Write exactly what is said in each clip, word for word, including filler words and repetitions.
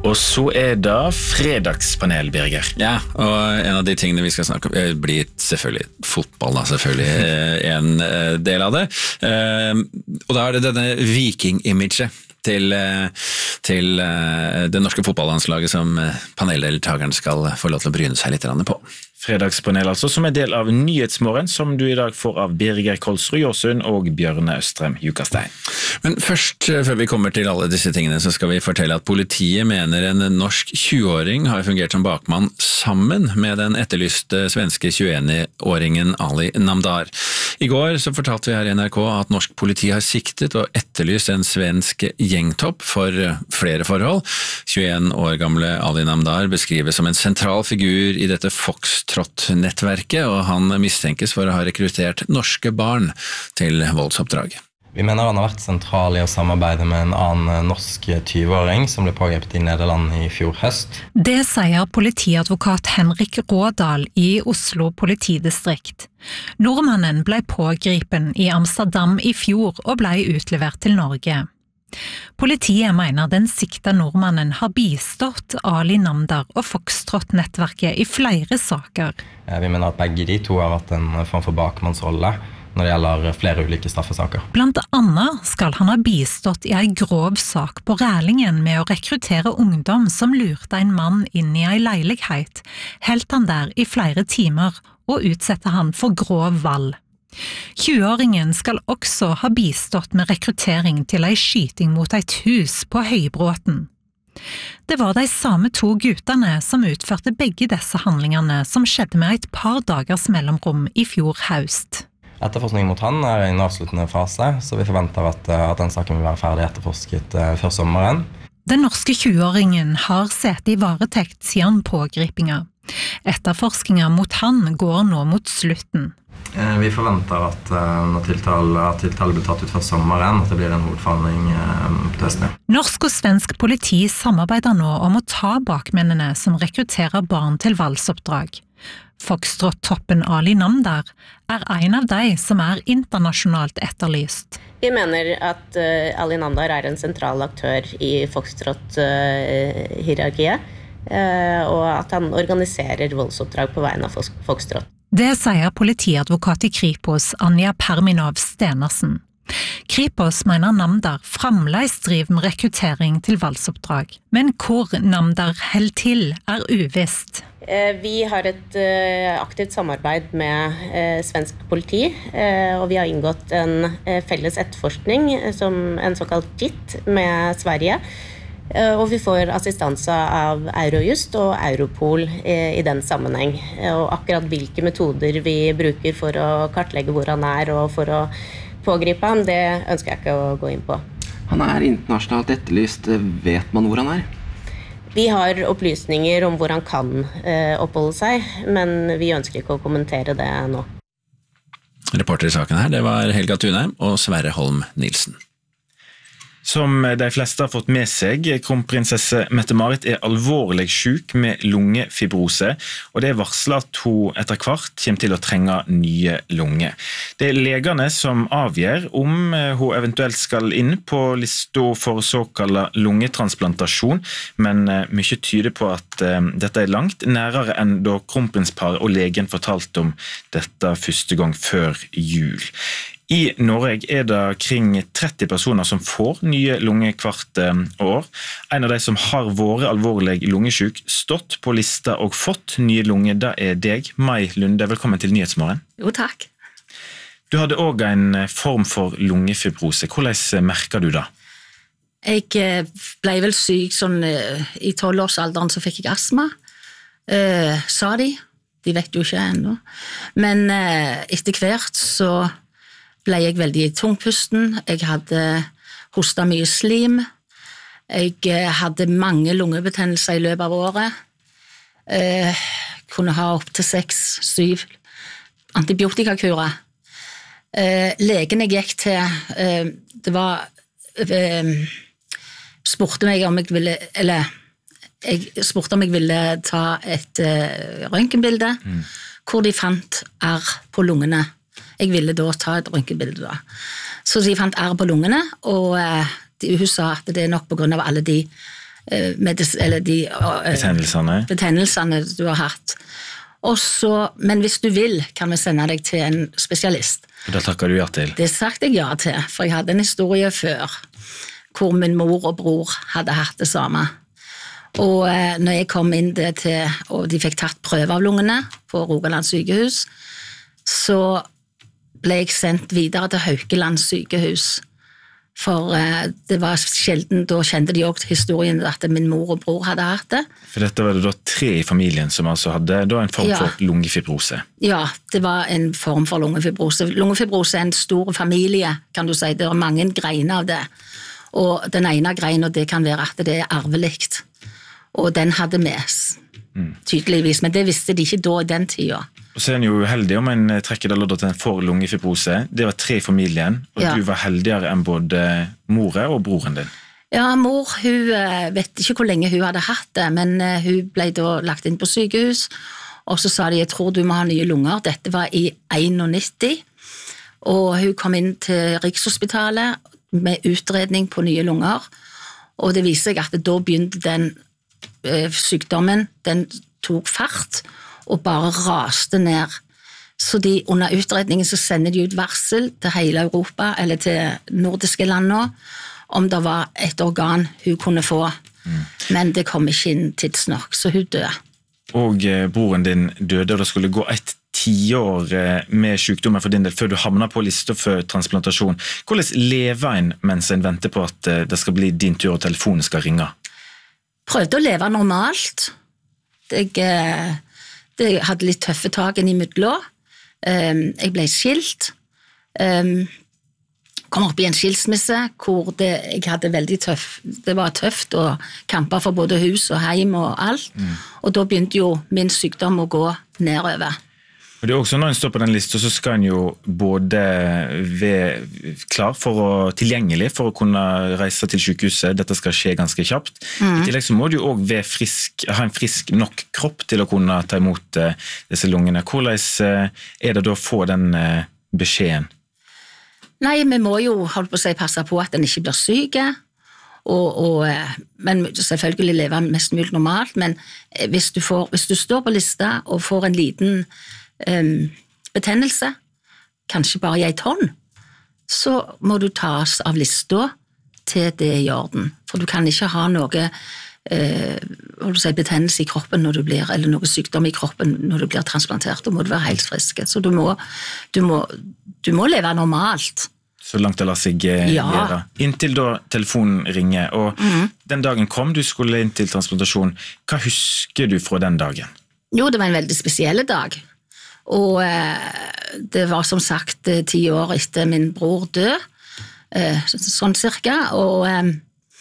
Og så er det fredagspanel, Birger. Ja, og en av de tingene vi skal snakke om blir selvfølgelig fotball, da, selvfølgelig en del av det. Og da er det denne viking-imaget til, til det norske fotballandslaget som paneldeltakeren skal få lov til å bryne seg litt på. Fredagspanel altså, som er del av Nyhetsmorgen, som du i dag får av Birger Kolsrud Jåsund og Bjørne Østrem Jukastein. Men først, før vi kommer til alle disse tingene, så skal vi fortelle at politiet mener en norsk tjue-åring har fungert som bakmann sammen med den etterlyste svenske tjueen-åringen Ali Namdar. I går så fortalte vi her i N R K at norsk politi har siktet og etterlyst en svensk gjengtopp for flere forhold. tjueen år gamle Ali Namdar beskrives som en sentral figur i dette Foxtrot-nettverket, og han mistenkes for å ha rekruttert norske barn til voldsoppdrag. Vi mener han har vært sentral i å samarbeide med en annen norsk tjue-åring som ble pågrepet i Nederland i fjor høst. Det sier politiadvokat Henrik Rådal i Oslo politidistrikt. Nordmannen ble pågripen i Amsterdam i fjor og ble utlevert til Norge. Politiet mener den sikta nordmannen har bistått Ali Namdar og Foxtrot-nettverket i flere saker. Vi mener at begge de to har hatt en form for bakmannsrolle når det gjelder flere ulike straffesaker. Blant annet skal han ha bistått i en grov sak på Rælingen med å rekruttere ungdom som lurte en mann inn i en leilighet, helt han der i flere timer og utsette han for grov vold. tjue-åringen skal også ha bistått med rekruttering til en skyting mot et hus på Høybråten. Det var de samme to guttene som utførte begge disse handlingene som skjedde med et par dagers mellomrom i fjor høst. Etterforskningen mot han er i en avsluttende fase, så vi forventer at, at den saken vil være ferdig etterforsket uh, før sommeren. Den norske tjue-åringen har sett i varetekt siden pågripinga. Etterforskningen mot han går nå mot slutten. Uh, vi forventer at uh, når tiltale, tiltale blir tatt ut før sommeren, at det blir en hovedforhandling uh, på høsten. Norsk og svensk politi samarbeider nå om å ta bakmennene som rekrutterer barn til voldsoppdrag. Foxtrot-toppen Ali Namdar er en av de som er internasjonalt etterlyst. Vi mener at uh, Ali Namdar er en sentral aktør i Foxtrot-hierarkiet, uh, og at han organiserer voldsoppdrag på vegne av Foxtrot. Det sier politiadvokat i Kripos Anja Perminov Stenersen. Kripos mener Namdar fremdeles driver med rekruttering til voldsoppdrag, men hvor Namdar held til er uvisst. Vi har et aktivt samarbeid med svensk politi, og vi har inngått en felles etterforskning, som en såkalt J I T, med Sverige. Og vi får assistanse av Eurojust og Europol i den sammenheng. Og akkurat hvilke metoder vi bruker for å kartlegge hvor han er og for å pågripe ham, det ønsker jeg ikke å gå inn på. Han er internasjonalt etterlyst. Vet man hvor han er? Vi har opplysninger om hvor han kan eh, oppholde seg, men vi ønsker ikke å kommentere det nå. Reporter i saken her, det var Helga Thunheim og Sverre Holm Nilsen. Som de fleste har fått med seg, kronprinsesse Mette-Marit er alvorlig syk med lungefibrose, og det er varslet at hun etter hvert kommer til å trenge nye lunger. Det er legene som avgjør om hun eventuelt skal inn på lista for såkalt lungetransplantasjon, men mye tyder på at dette er langt nærere enn da kronprinsparet og legen fortalte om dette første gang før jul. I Norge er det kring tretti personer som får nye lunger hvert år. En av de som har vært alvorlig lungesyk, stått på lista og fått nye lunger, det er deg, Mai Lunde. Velkommen til Nyhetsmorgen. Jo, takk. Du hadde også en form for lungefibrose. Hvordan merker du det? Jeg ble vel syk sånn, i tolvårsalderen, så fikk jeg astma, eh, sa de. De vet jo ikke ennå. Men eh, etter hvert så ble jeg veldig tungpusten, jeg hadde hostet mye slim, jeg hadde mange lungebetennelser i løpet av året, eh, kunne ha opp til seks, syv antibiotikakurer. Eh, legen jeg gikk til, eh, det var, eh, spurte meg om jeg ville, eller jeg spurte om jeg ville ta et eh, røntgenbilde, mm. hvor de fant arr på lungene. Jeg ville da ta et røntgenbilde da. Så de fant arr på lungene, og de, hun sa at det er nok på grunn av alle de medis, eller de betennelsene. betennelsene du har hatt. Og så, men hvis du vil, kan vi sende deg til en spesialist. Og det takker du ja til? Det sagt jeg ja til, for jeg hadde en historie før, hvor min mor og bror hadde hatt det samme. Og eh, når jeg kom inn det til, og de fikk tatt prøve av lungene på Rogaland sykehus, så ble jeg sendt videre til Haukeland sykehus. For eh, det var sjelden, da kjente de også historien at min mor og bror hadde hatt det. For dette var det da tre i familien som altså hadde da en form Ja. for lungefibrose. Ja, det var en form for lungefibrose. Lungefibrose er en stor familie, kan du si. Det er mange greiner av det. Og den ene greina, det kan være at det er arvelikt. Og den hadde vi, mm. tydeligvis, men det visste de ikke da i den tida. Og så er en jo uheldig om en trekker da loddet til en for lungefibrose. Det var tre i familien, og Ja. du var heldigere enn både mora og broren din. Ja, mor, hun vet ikke hvor lenge hun hadde hatt det, men hun ble da lagt inn på sykehus, og så sa de, jeg tror du må ha nye lunger. Dette var i nittien, og hun kom inn til Rikshospitalet med utredning på nye lunger, og det viser seg at da begynte den sykdommen, den tok fart og bare raste ned. Så de, under utredningen så sender de ut varsel til hele Europa eller til nordiske landene om det var et organ hun kunne få. Mm. Men det kom ikke inn tidsnok, så hun døde. Og eh, broren din døde, og det skulle gå et tiår eh, med sykdommen for din del før du havner på lista for transplantasjon. Hvordan lever en mens en venter på at eh, det skal bli din tur og telefonen skal ringe? Prøvde å leve normalt. Jeg, jeg hadde litt tøffe tagen i midler. Jeg ble skilt. Kom opp i en skilsmisse hvor det, jeg hadde veldig tøff, det var tøft å kampe for både hus og hjem og alt. Mm. Og da begynte jo min sykdom å gå nedover. Og det er også når en står på den lista, så skal en jo både være klar for å, tilgjengelig for å kunne reise til sykehuset. Dette skal skje ganske kjapt. Mm. I tillegg så må du jo også være frisk, ha en frisk nok kropp til å kunne ta imot uh, disse lungene. Hvordan uh, er det da å få den uh, beskjeden? Nei, vi må jo holde på å si, passe på at den ikke blir syk, og, og, men selvfølgelig leve mest mulig normalt, men hvis du, får, hvis du står på lista og får en liten Um, betennelse, kanskje bare i et tonn, så må du tas av lista til det i orden. For du kan ikke ha noe uh, si, betennelse i kroppen når du blir, eller noe sykdom i kroppen når du blir transplantert. Da må du være helt frisk. Så du må, du må, du må leve normalt. Så langt det lar seg uh, ja. gjøre. Inntil da telefonen ringer, og mm. den dagen kom, du skulle inn til transplantasjon. Hva husker du fra den dagen? Jo, det var en veldig spesiell dag. Og eh, det var som sagt eh, ti år etter min bror død, eh, sånn cirka, og eh,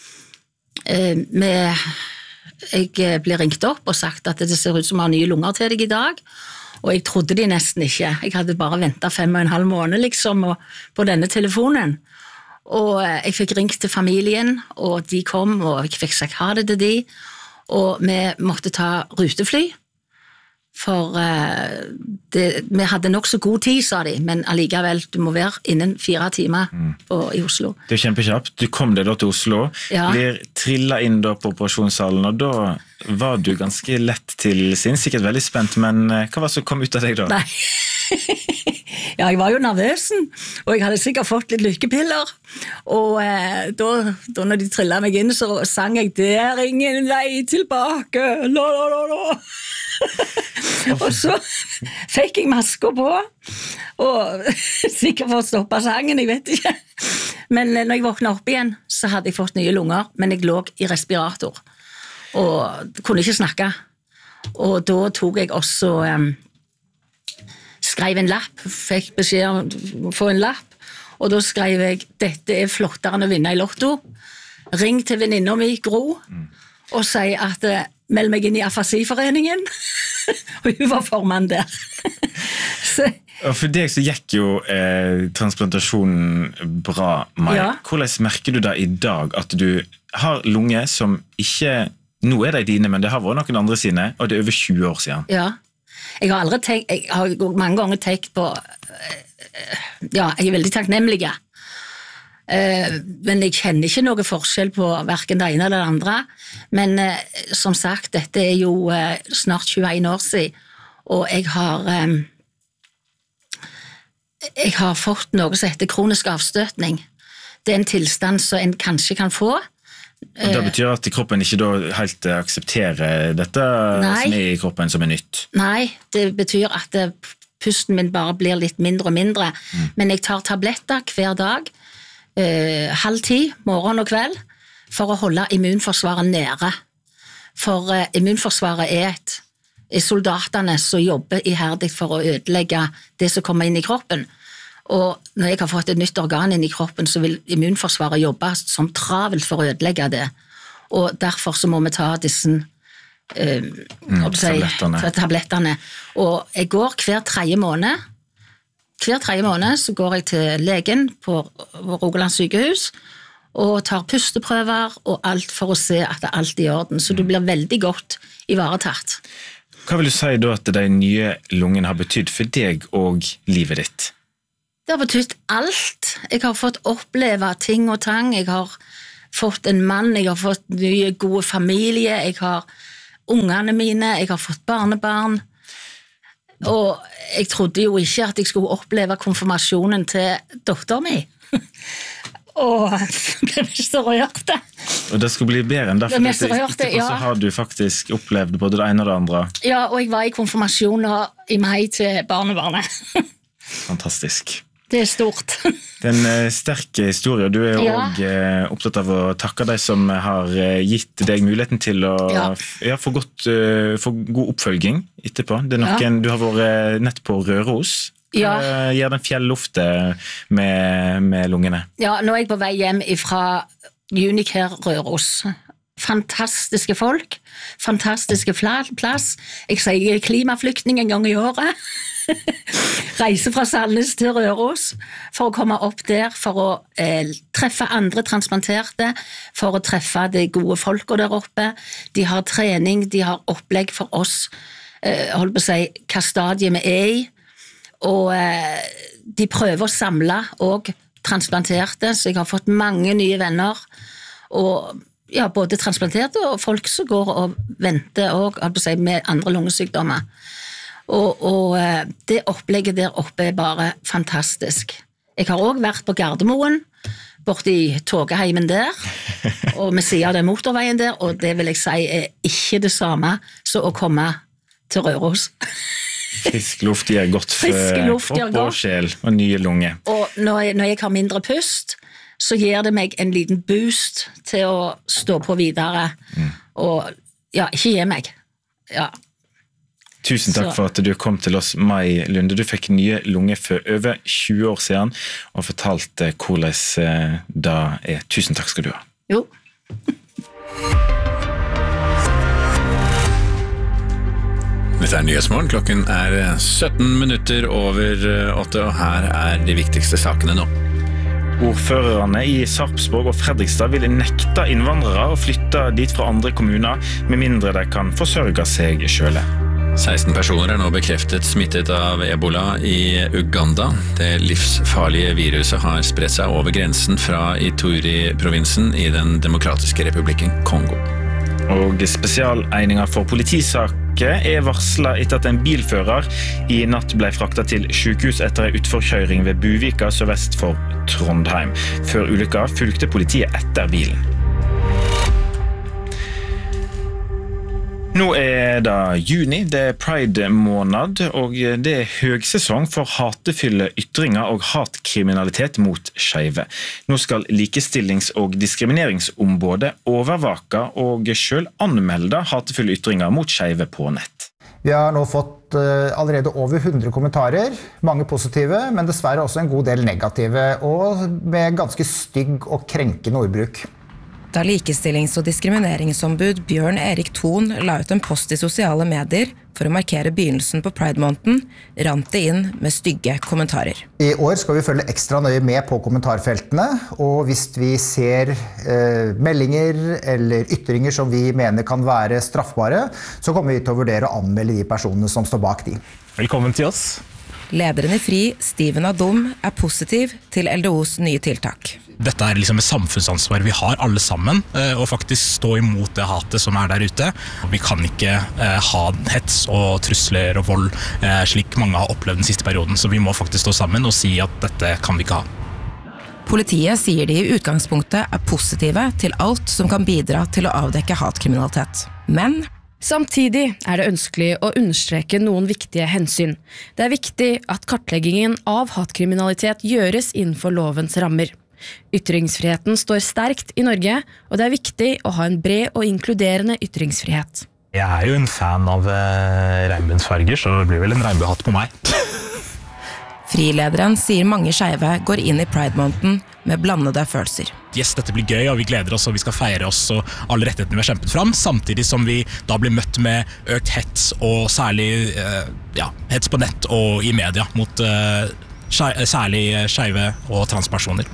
med, jeg ble ringt opp og sagt at det ser ut som å ha nye lunger til deg i dag, og jeg trodde de nesten ikke. Jeg hadde bare ventet fem og en halv måned liksom, og, på denne telefonen. Og eh, jeg fikk ringt til familien, og de kom, og jeg fikk sagt ha det til de, og vi måtte ta rutefly. For uh, det, vi hadde nok så god tid, sa de, men allikevel, du må være innen fire timer på, i Oslo. Det er kjempekjapt. Du kom deg da til Oslo, ja. Blir trillet inn da på operasjonssalen, og da var du ganske lett til sin, sikkert veldig spent, men hva var det som kom ut av deg da? Nei, ja, jeg var jo nervøsen, og jeg hadde sikkert fått litt lykkepiller, og eh, da, da når de trillet meg inn, så sang jeg, det er ingen vei tilbake, la la la la. Og så fikk jeg masker på, og sikkert for å stoppe sangen, jeg vet ikke. Men når jeg våknet opp igjen, så hadde jeg fått nye lunger, men jeg lå i respirator, og kunne ikke snakke. Og da tok jeg også, um, skrev en lapp, fikk beskjed om å få en lapp, og da skrev jeg, dette er flottere enn å vinne i lotto. Ring til venninna mi, Gro, og si at meld meg inn i Afasiforeningen, og hun var formann der. Så. Og for deg så gikk jo eh, transplantasjonen bra, Mai. Ja. Hvordan merker du da i dag at du har lunge som ikke, nå er det dine, men det har vært noen andre sine, og det er over tjue år siden? Ja, jeg har aldri tenkt, jeg har mange ganger tenkt på, ja, jeg er veldig takknemlig. Eh, men jeg kjenner ikke noe forskjell på hverken det ene eller det andre. Men eh, som sagt, dette er jo eh, snart tjueen år siden, og jeg har eh, jeg har fått noe som heter kronisk avstøtning. Det er en tilstand som en kanskje kan få. Og det betyr at kroppen ikke da helt aksepterer dette Nei. Som er i kroppen som er nytt? Nei, det betyr at det, pusten min bare blir litt mindre og mindre. Mm. Men jeg tar tabletter hver dag, eh, halv ti, morgen og kveld, for å holde immunforsvaret nede. For eh, immunforsvaret er, et, er soldatene som jobber iherdig for å ødelegge det som kommer inn i kroppen. Og når jeg har fått et nytt organ inn i kroppen, så vil immunforsvaret jobbe som travelt for å ødelegge det. Og derfor så må vi ta disse uh, mm, tablettene. tablettene. Og jeg går hver tredje måned, hver tredje måned så går jeg til legen på Rogaland sykehus og tar pusteprøver og alt for å se at alt er i orden. Så du blir veldig godt ivaretatt. Hva vil du si da at de nye lungene har betydd for deg og livet ditt? Det har betydd alt. Jeg har fått oppleve ting og tang. Jeg har fått en mann, jeg har fått nye gode familie, jeg har ungene mine, jeg har fått barnebarn. Og jeg trodde jo ikke at jeg skulle oppleve konfirmasjonen til datteren min. Og det ble så rørt det. Og det skulle bli bedre enn derfor. Det mest rørte, ja. Så har du faktisk opplevd både det ene og det andre. Ja, og jeg var i konfirmasjon i mai til barnebarnet. Fantastisk. Det er stort. Det er en sterk historie, og du er jo ja. også opptatt av å takke deg som har gitt deg muligheten til å ja. Ja, få, godt, få god oppfølging etterpå. Det er noen, ja. Du har vært nett på Røros. Hva ja. Gjør den fjelluftet med, med lungene? Ja, nå er jeg på vei hjem fra Unicare Røros. Fantastiske folk, fantastiske plass. Jeg sier klimaflyktning en gang i året. Reise fra Sandnes til Røros for å komme opp der, for å eh, treffe andre transplanterte, for å treffe de gode folka der oppe. De har trening, de har opplegg for oss, eh, holdt på å si, hva stadie vi er i, og eh, de prøver å samle og transplanterte, så jeg har fått mange nye venner, og ja, både transplanterte og folk som går og venter og, holdt på å si, med andre lungesykdommer. Og, og det opplegget der oppe er bare fantastisk. Jeg har også vært på Gardermoen, borte i Togeheimen der, og vi sier det motorveien der, og det vil jeg si er ikke det samme som å komme til Røros. Frisk luft gir godt for kropp og sjel og nye lunger. Og når jeg, når jeg har mindre pust, så gir det meg en liten boost til å stå på videre, mm. og ja, ikke gi meg. Ja. Tusen takk for at du kom til oss, Mai Lunde. Du fikk nye lunger for over tjue år siden, og fortalte hvordan det er. Tusen takk skal du ha. Jo. Dette er Nyhetsmorgen. Klokken er sytten minutter over åtte, og her er de viktigste sakene nå. Ordførerne i Sarpsborg og Fredrikstad vil nekte innvandrere å flytte dit fra andre kommuner, med mindre de kan forsørge seg selv. seksten personer er nå bekreftet smittet av ebola i Uganda. Det livsfarlige viruset har spredt seg over grensen fra Ituri-provinsen i den demokratiske republikken Kongo. Og spesialeininger for politisaker er varslet etter at en bilfører i natt ble fraktet til sykehus etter en utforkjøring ved Buvika sørvest for Trondheim. Før ulykka fulgte politiet etter bilen. Nå er det juni, det er Pride-måned, og det er høgsesong for hatefulle ytringer og hatkriminalitet mot skeive. Nå skal Likestillings- og diskrimineringsombudet overvake og selv anmelde hatefulle ytringer mot skeive på nett. Vi har nå fått uh, allerede over hundre kommentarer, mange positive, men dessverre også en god del negative, og med ganske stygg og krenkende ordbruk. Da Likestillings- og diskrimineringsombud Bjørn Erik Thon la ut en post i sosiale medier for å markere begynnelsen på Pride-måneden, rant det inn med stygge kommentarer. I år skal vi følge ekstra nøye med på kommentarfeltene, og hvis vi ser eh, meldinger eller ytringer som vi mener kan være straffbare, så kommer vi til å vurdere å anmelde de personene som står bak de. Velkommen til oss. Lederen i FRI, Steven Adom, er positiv til L D O's nye tiltak. Dette er liksom et samfunnsansvar vi har alle sammen, og faktisk stå imot det hatet som er der ute. Vi kan ikke ha hets og trusler og vold slik mange har opplevd den siste perioden, så vi må faktisk stå sammen og si at dette kan vi ikke ha. Politiet sier de i utgangspunktet er positive til alt som kan bidra til å avdekke hatkriminalitet. Men samtidig er det ønskelig å understreke noen viktige hensyn. Det er viktig at kartleggingen av hatkriminalitet gjøres innenfor lovens rammer. Ytringsfriheten står sterkt i Norge, og det er viktig å ha en bred og inkluderende ytringsfrihet. Jeg er jo en fan av regnbuensfarger, så det blir vel en regnbuehatt på meg. FRI-lederen sier mange skeive går inn i Pride-måneden med blandede følelser. Yes, dette blir gøy, og vi gleder oss, og vi skal feire oss og alle rettighetene vi har kjempet fram, samtidig som vi da blir møtt med økt hets, og særlig eh, ja, hets på nett og i media, mot eh, skje, særlig skeive og transpersoner.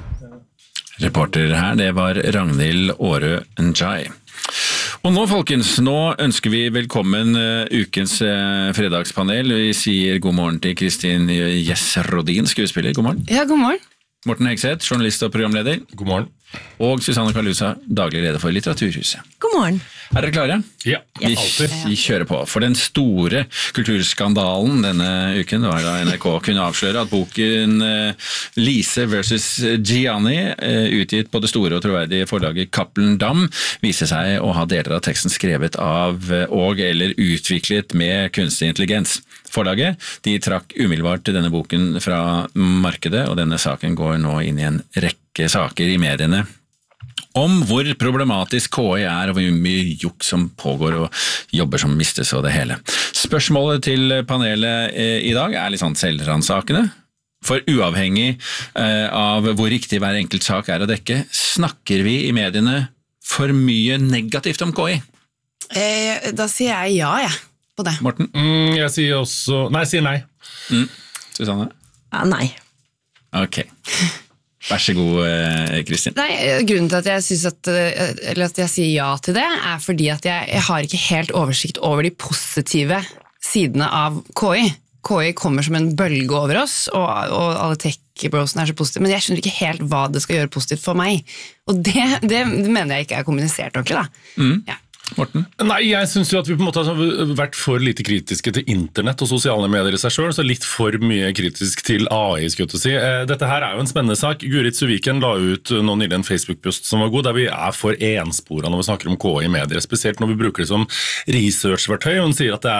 Reporter her, det var Ragnhild Aare Njai. Og nå, folkens, nå ønsker vi velkommen uh, ukens uh, fredagspanel. Vi sier god morgen til Kristin Gjess Rodin, skuespiller. God morgen. Ja, god morgen. Morten Hegseth, journalist og programleder. God morgen. Og Susanne Kalusa, daglig leder for Litteraturhuset. God morgen. Er dere klare? Ja, vi, vi kjører på. For den store kulturskandalen denne uken var da N R K kunne avsløre at boken uh, Lise versus Gianni, uh, utgitt på det store og troverdige forlaget Cappelen Damm, viser seg å ha deler av teksten skrevet av uh, og eller utviklet med kunstig intelligens. Forlaget de trakk umiddelbart denne boken fra markedet, og denne saken går nå inn i en rekke saker i mediene om hvor problematisk K I er, og hvor mye jukk som pågår og jobber som mistes og det hele. Spørsmålet til panelet i dag er litt sånn selvransakende. For uavhengig av hvor riktig hver enkelt sak er å dekke, snakker vi i mediene for mye negativt om K I? Eh, da sier jeg ja, jeg, på det. Morten? Mm, jeg sier også... Nei, jeg sier nei. Mm. Susanne? Ja, nei. Ok. Vær så god, Kristin. Nei, grunnen til at jeg, synes at, eller at jeg sier ja til det, er fordi at jeg, jeg har ikke helt oversikt over de positive sidene av K I. K I kommer som en bølge over oss, og, og alle tech-brosene er så positive, men jeg skjønner ikke helt hva det skal gjøre positivt for meg. Og det, det mener jeg ikke er kommunisert ordentlig, da. Mm. Ja. Morten? Nei, jeg synes jo at vi på en måte har vært for lite kritiske til internett og sosiale medier i seg selv, så litt for mye kritisk til A I, skulle jeg si. Dette her er jo en spennende sak. Gurit Suviken la ut nå nylig en Facebook-post som var god, der vi er for ensporet når vi snakker om K I i medier, spesielt når vi bruker det som researchverktøy. Hun sier at det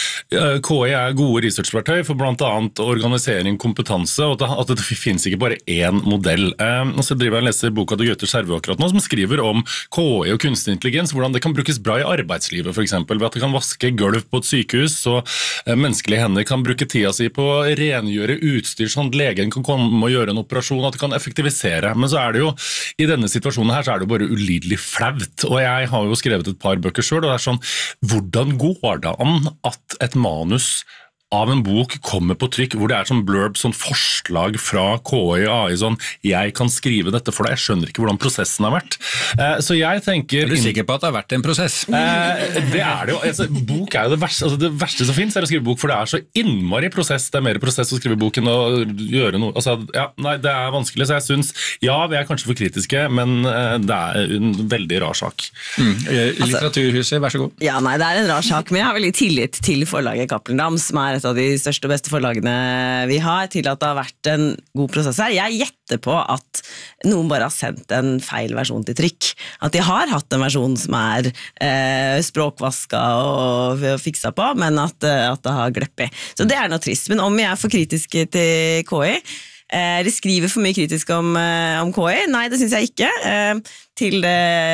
er, K I er gode researchverktøy for blant annet organisering, kompetanse, og at det finnes ikke bare én modell. Og så driver jeg og leser boka til Gaute Skjervø akkurat nå, som skriver om K I og kunstig intelligens, hvordan det kan brukes bra i arbeidslivet, for eksempel, ved at det kan vaske gulv på et sykehus, så menneskelige hender kan bruke tida si på å rengjøre utstyr, sånn at legen kan komme og gjøre en operasjon, at det kan effektivisere. Men så er det jo, i denne situasjonen her, så er det jo bare ulidelig flaut. Og jeg har jo skrevet et par bøker selv, og det er sånn, hvordan går det an at et manus av en bok kommer på trykk, hvor det er sånn blurb, sånn forslag fra K I og A I, sånn, jeg kan skrive dette for deg, jeg skjønner ikke hvordan prosessen har vært. Eh, så jeg tenker... Er du sikker på at det har vært en prosess? Eh, det er det jo. Altså, bok er jo det verste, altså, det verste som finnes er å skrive bok, for det er så innmari prosess, det er mer prosess å skrive boken og gjøre noe. Altså, ja, nei, det er vanskelig, så jeg synes, ja, vi er kanskje for kritiske, men eh, det er en veldig rar sak. Mm. Litteraturhuset, vær så god. Ja, nei, det er en rar sak, men jeg har veldig tillit til forlaget Cappelen Damm, som er et av de største og beste forlagene vi har, til at det har vært en god prosess her. Jeg gjetter på at noen bare har sendt en feil versjon til trykk. At de har hatt en versjon som er eh, språkvaska og, og fiksa på, men at, at det har gleppet. Så det er noe trist. Men om vi er for kritiske til K I, eh, de skriver for mye kritisk om, eh, om K I, nei, det synes jeg ikke. Eh, til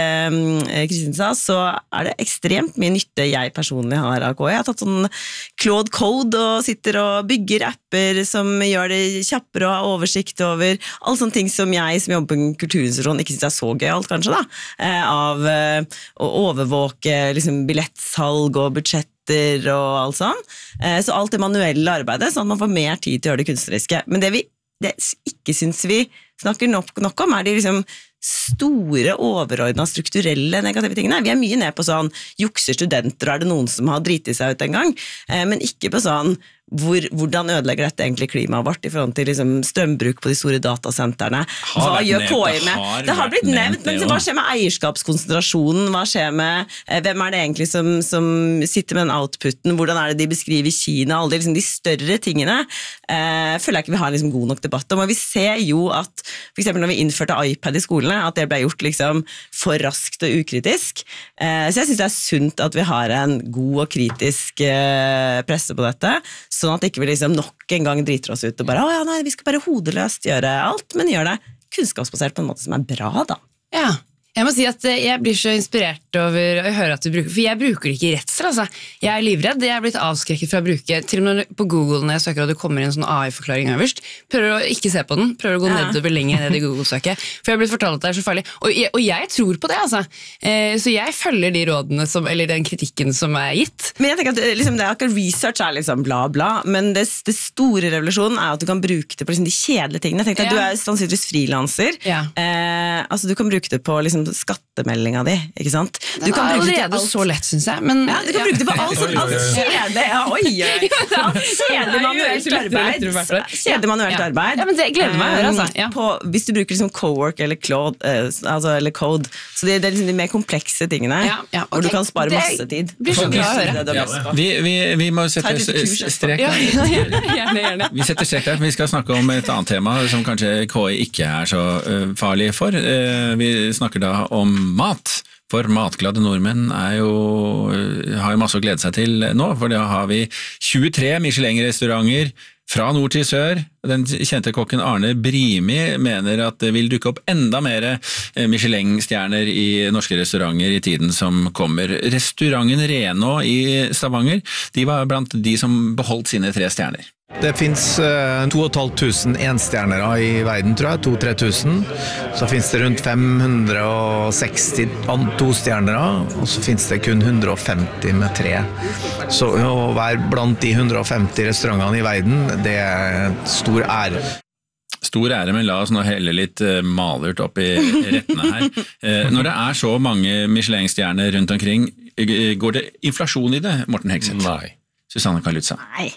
det Kristin sa, så er det ekstremt mye nytte jeg personlig har av K I. Jeg har tatt sånn Claude Code og sitter og bygger apper som gjør det kjappere og har oversikt over alle sånne ting som jeg som jobber på en kulturinstitusjon ikke synes er så gøyalt kanskje da, av å overvåke liksom, billettsalg og budsjetter og alt sånn. Så alt det manuelle arbeidet, sånn at man får mer tid til å gjøre det kunstneriske. Men det vi det ikke synes vi snakker nok, nok om, er de liksom store, overordnede, strukturelle negative tingene. Vi er mye ned på sånn, jukser studenter, er det noen som har dritet seg ut en gang, eh, men ikke på sånn, hvor, hvordan ødelegger dette egentlig klimaet vårt i forhold til liksom, strømbruk på de store datasentrene? Hva gjør K I med? har Det har blitt vært nevnt, nevnt, men det hva også. skjer med eierskapskonsentrasjonen? Hva skjer med, eh, hvem er det egentlig som, som sitter med den outputen? Hvordan er det de beskriver Kina? Alle de, liksom, de større tingene eh, føler jeg ikke vi har en liksom, god nok debatt om. Og vi ser jo at, for eksempel når vi innførte iPad i skolene, at det ble gjort liksom, for raskt og ukritisk. Eh, så jeg synes det er sunt at vi har en god og kritisk eh, presse på dette, sånn at ikke vi liksom nok en gang driter oss ut og bare, å ja, nei, vi skal bare hodeløst gjøre alt, men gjør det kunnskapsbasert på en måte som er bra, da. Ja, jeg må si at jeg blir så inspirert over å høre at du bruker, for jeg bruker det ikke i redsel, altså. Jeg er livredd, jeg er blitt avskrekket fra å bruke, til og med på Google når jeg søker og det kommer en sånn A I-forklaring øverst, prøver å ikke se på den, prøver å gå Ja. nedover lenger ned i Google-søket, for jeg har blitt fortalt at det er så farlig, og jeg, og jeg tror på det, altså. Eh, så jeg følger de rådene, som, eller den kritikken som er gitt. Men jeg tenker at liksom, det er ikke research er liksom bla bla, men det, det store revolusjonen er at du kan bruke det på liksom, de kjedelige tingene. Jeg tenkte at Ja. du er sannsynligvis frilanser. Ja. Eh, altså, du kan bruke det på liksom, skattemeldinga di, ikke sant? Du Den kan er bruke det til allerede alt. så lett, synes jeg, men... Ja, du kan bruke det på alt sånn, alt kjede, ja, oi, oi. Alt kjede manuelt arbeid. Kjede manuelt Ja. arbeid. Ja, men det gleder meg å høre, altså. Ja. På, hvis du bruker liksom Cowork eller Cloud, eh, altså, eller Code, så det, det er liksom de mer komplekse tingene, Ja, ja, hvor du ok. kan spare Det masse tid. blir så bra å høre. Det er det Ja. beste. Vi, vi, vi må sette Ta et lite kurs, s- strek Ja, der. gjerne, gjerne, gjerne. Vi setter strek der, for vi skal snakke om et annet tema som kanskje K I ikke er så uh, farlig for. Uh, vi snakker da om mat. For matglade nordmenn er jo, uh, har jo masse å glede seg til nå, for da har vi tjuetre Michelin-restauranter fra nord til sør. Den kjente kokken Arne Brimi mener at det vil dukke opp enda mer Michelin-stjerner i norske restauranter i tiden som kommer. Restauranten Renå i Stavanger, de var blant de som beholdt sine tre stjerner. Det finnes uh, to og et halvt tusen enstjernere i verden, tror jeg, to-tre tusen. Så finnes det rundt fem hundre og seksti tostjernere, og så finnes det kun hundre og femti med tre. Så å være blant de hundre og femti restaurantene i verden, det er en stor ære. Stor ære, men la oss nå helle litt uh, malurt opp i rettene her. Uh, når det er så mange Michelin-stjerner rundt omkring, uh, går det inflasjon i det, Morten Hegseth? Nei. Susanne Kalutza? Nei.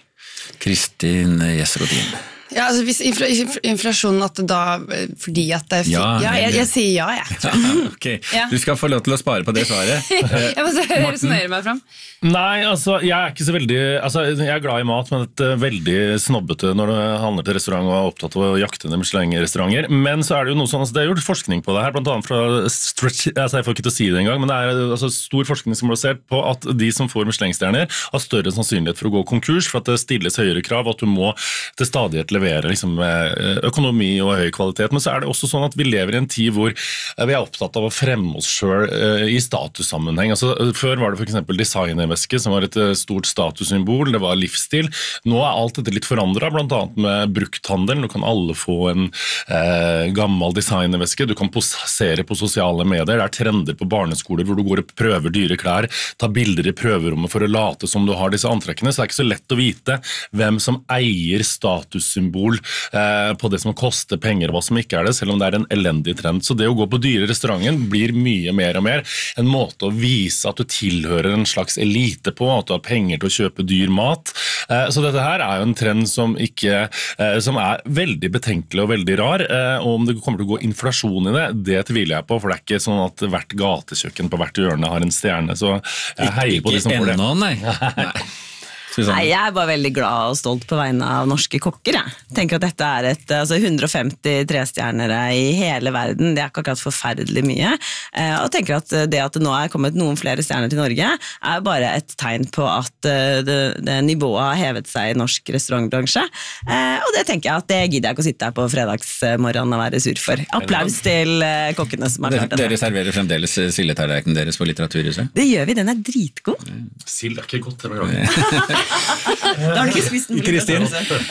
Kristin Gjesrodin? Ja, altså hvis infla, inflasjonen at det da, fordi at det er fi, Ja, ja, jeg, jeg sier ja, jeg. Ja, ok, Ja. du skal få lov til å spare på det svaret. Jeg må se, Morten? resonere meg frem. Nei, altså, jeg er ikke så veldig altså, jeg er glad i mat, men et uh, veldig snobbete når det handler til restaurant og er opptatt av å jakte ned Michelin-restauranter. Men så er det jo noe sånn, altså, det er gjort forskning på det her, blant annet fra stretch, altså, jeg får ikke til å si det engang, men det er altså, stor forskning som ble sett på at de som får Michelin-stjerner har større sannsynlighet for å gå konkurs, for at det stilles høyere krav, at du må til stadighet levere liksom, økonomi og høy kvalitet. Men så er det også sånn at vi lever i en tid hvor vi er opptatt av å fremme oss selv uh, i statussammenheng. Altså, før var det for eksempel designer væske, som var et stort statussymbol, det var livsstil. Nå er alt dette litt forandret, blant annet med brukthandel. Du kan alle få en eh, gammel designervæske, du kan posere på sosiale medier, det er trender på barneskoler hvor du går og prøver dyre klær, tar bilder i prøverommet for å late som du har disse antrekkene, så det er ikke så lett å vite hvem som eier statussymbol eh, på det som koster penger og hva som ikke er det, selv om det er en elendig trend. Så det å gå på dyre restauranten blir mye mer og mer en måte å vise at du tilhører en slags elite på, at du har penger til å kjøpe dyr mat. Så dette her er jo en trend som, ikke, som er veldig betenkelig og veldig rar, og om det kommer til å gå inflasjon i det, det tviler jeg på, for det er ikke sånn at hvert gatekjøkken på hvert hjørne har en stjerne, så jeg heier på de som får det. Ikke ennå, nei. nei. Nei, jeg er bare veldig glad og stolt på vegne av norske kokker. Jeg tenker at dette er et altså hundre og femti trestjernere i hele verden, det er ikke akkurat forferdelig mye. Og tenker at det at det nå er kommet noen flere stjerner til Norge, er bare et tegn på at det, det nivået har hevet seg i norsk restaurantbransje. Og det tenker jeg at det gidder jeg ikke å sitte her på fredagsmorgenen og være sur for. Applaus til kokkene som har klart dette. Dere serverer fremdeles sildetallerkenen deres på Litteraturhuset? Det gjør vi, den er dritgod. Sild er ikke godt, det var glad. Da har du ikke spist den. Kristin?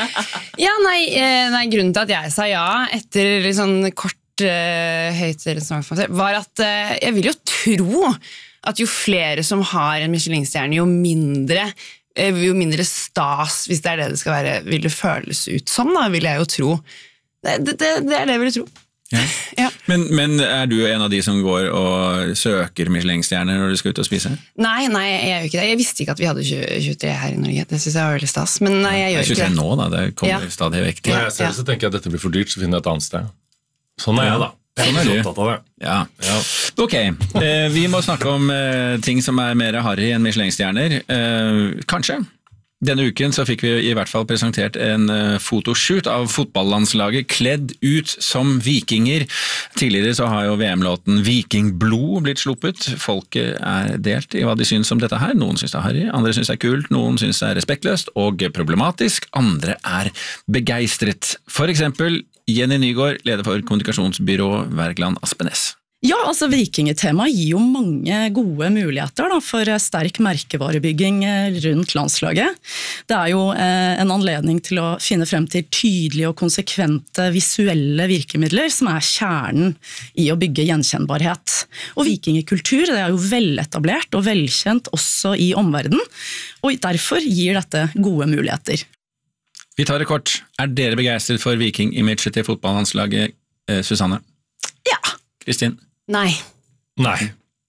Ja, nei, eh, nei, grunnen til at jeg sa ja etter litt sånn kort uh, høyt restaurantfase, var at uh, jeg vil jo tro at jo flere som har en Michelin-stjerne, jo mindre uh, jo mindre stas, hvis det er det det skal være, vil det føles ut som, da, vil jeg jo tro. Det, det, det er det jeg vil tro. Ja. Ja. Men, men er du en av de som går og søker Michelin-stjerner når du skal ut og spise? Nei, nei, jeg gjør ikke det. Jeg visste ikke at vi hadde tjuetre her i Norge. Det synes jeg var veldig stas. Men nei, jeg gjør ikke det. nå da, det kommer ja. stadig vekk til. Når jeg ser det, så tenker jeg at dette blir for dyrt, så finner jeg et annet sted. Sånn er jeg da. Jeg er veldig opptatt av det. Ja. Ja. Ok, eh, vi må snakke om eh, ting som er mer harry enn Michelin-stjerner. Eh, kanskje? Denne uken så fikk vi i hvert fall presentert en uh, fotoshoot av fotballandslaget kledd ut som vikinger. Tidligere så har jo V M-låten Vikingblod blitt sluppet. Folket er delt i hva de synes om dette her. Noen synes det er harry, andre synes det er kult, noen synes det er respektløst og problematisk. Andre er begeistret. For eksempel Jenny Nygaard, leder for kommunikasjonsbyrå Wergeland Aspenes. Ja, altså vikingetema gir jo mange gode muligheter da, for sterk merkevarebygging rundt landslaget. Det er jo eh, en anledning til å finne frem til tydelige og konsekvente visuelle virkemidler som er kjernen i å bygge gjenkjennbarhet. Og vikingekultur det er jo veletablert og velkjent også i omverdenen, og derfor gir dette gode muligheter. Vi tar det kort. Er dere begeistret for viking-imaget til fotballandslaget, eh, Susanne? Ja. Kristin? Nei. Nei.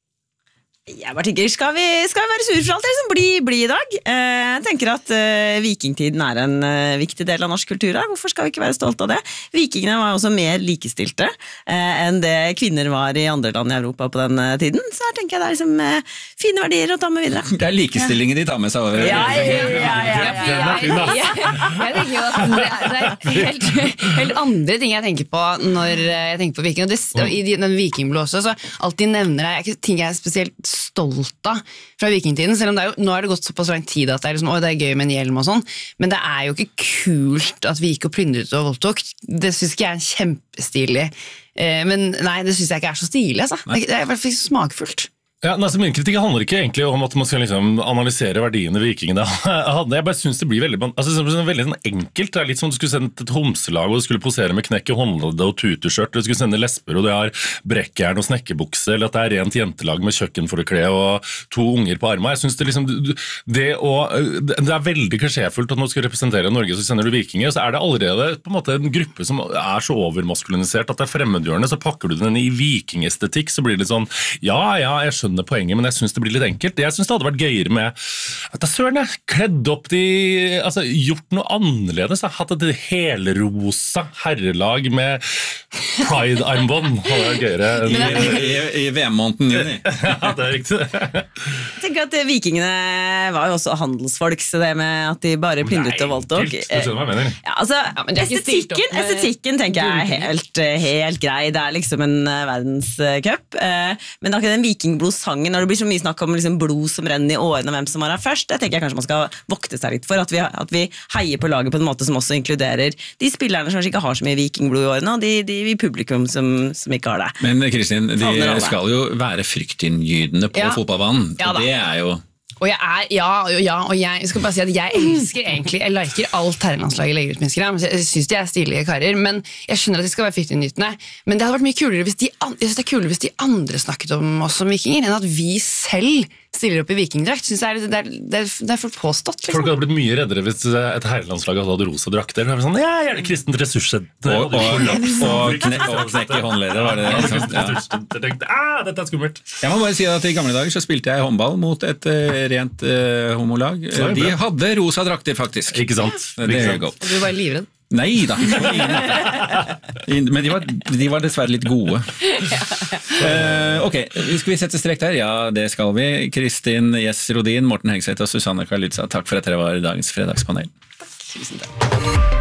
Jeg bare tenker, skal vi, skal vi være sur for alt, eller liksom bli, bli i dag? Eh, jeg tenker at eh, vikingtiden er en eh, viktig del av norsk kultur. Hvorfor skal vi ikke være stolt av det? Vikingene var også mer likestilte eh, enn det kvinner var i andre land i Europa på den eh, tiden. Så her tenker jeg det er liksom eh, fine verdier å ta med videre. Det er likestillingen de tar med seg over. Ja, ja, ja, ja, ja, ja, ja. Jeg tenker jo at det er, det er helt, helt andre ting jeg tenker på når jeg tenker på viking. Og, det, og i den vikingblå også, så alltid nevner jeg ting jeg er spesielt stolt av fra vikingtiden, selv om det er jo, nå er det gått såpass lang tid at det er, liksom, å, det er gøy med en hjelm og sånn, men det er jo ikke kult at vi gikk og plyndret og voldtok. Det synes ikke jeg er kjempestilig, eh, men nei, det synes jeg ikke er så stilig, altså. Det, det er i hvert fall smakfullt. Ja, altså Min kritikk handler ikke egentlig om at man skal liksom analysere verdiene vikingene hadde. Jeg bare synes det blir veldig, altså, det er veldig enkelt. Det er litt som om du skulle sende et homselag og du skulle posere med knekk i håndleddet og tutuskjørt. Du skulle sende lesber og det har brekkjern og snekkerbukse, eller at det er rent jentelag med kjøkkenforkle og to unger på armen. Jeg synes det, liksom, det, å, det er veldig klisjéfullt at når du skal representere Norge så sender du vikinger, så er det allerede på en måte en gruppe som er så overmaskulinisert at det er fremmedgjørende, så pakker du den i vikingestetikk, så blir det sånn, ja, ja, jeg skjønner poenget, men jeg synes det blir litt enkelt. Jeg synes det hadde vært gøyere med at søren jeg kledd opp de, altså gjort noe annerledes. Jeg hatt et helrosa herrelag med Pride-armbånd. Hadde vært gøyere. I, i, i V M-måneden juni. Ja, det er riktig. Jeg tenker at vikingene var jo også handelsfolk, så det med at de bare plyndret og voldtok. Nei, det skjønner hva jeg mener. Ja, altså, ja, estetikken, med... estetikken tenker jeg er helt, helt grei. Det er liksom en verdenscup. Men akkurat den vikingblodsangen, når det blir så mye snakk om liksom blod som renner i årene og hvem som var her først, det tenker jeg kanskje man skal vokte seg litt for, at vi, at vi heier på laget på en måte som også inkluderer de spillerne som kanskje ikke har så mye vikingblod i årene, og de, de i publikum som, som ikke har det. Men Kristin, de skal jo være fryktinngytende på ja. fotballbanen, ja, og det er jo... Og jeg er, ja, ja, og jeg skal bare si at jeg elsker egentlig, jeg liker alt herrelandslaget legger ut med Instagram, jeg synes de er stilige karer, men jeg skjønner at de skal være fryktinngytende, men det hadde vært mye kulere hvis de, jeg synes det er kulere hvis de andre snakket om oss som vikinger, enn at vi selv stiller opp i vikingdrakt. Synes jeg det, er, det, er, det er for påstått. Liksom. Folk hadde blitt mye reddere hvis et herrelandslag hadde rosa drakter. Det var sånn, ja, jeg er det kristent ressurssett. Og, og, og, og knekk i håndledet var det. Sånn, ja. Jeg tenkte, ah, dette er skummelt. Jeg må bare si at i gamle dager så spilte jeg håndball mot et uh, rent uh, homolag. De hadde rosa drakter faktisk. Ikke sant? Det er godt. Og du var livredd? Nei da, men de var, de var dessverre litt gode. uh, Ok, skal vi sette strek der? Ja, det skal vi. Kristin Jess Rodin, Morten Hegseth og Susanne Karlitza, takk for at dere var dagens fredagspanel. Tusen takk.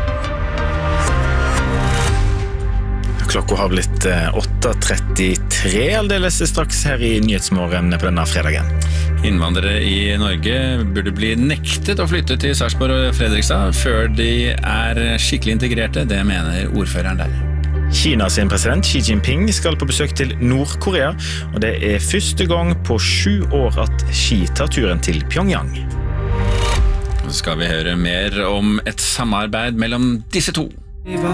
Klokka har blitt åtte trettitre, aldeles straks her i Nyhetsmorgen på denne fredagen. Innvandrere i Norge burde bli nektet å flytte til Sarpsborg og Fredrikstad før de er skikkelig integrerte, det mener ordføreren der. Kina sin president Xi Jinping skal på besøk til Nord-Korea, og det er første gang på sju år at Xi tar turen til Pyongyang. Så skal vi høre mer om et samarbeid mellom disse to.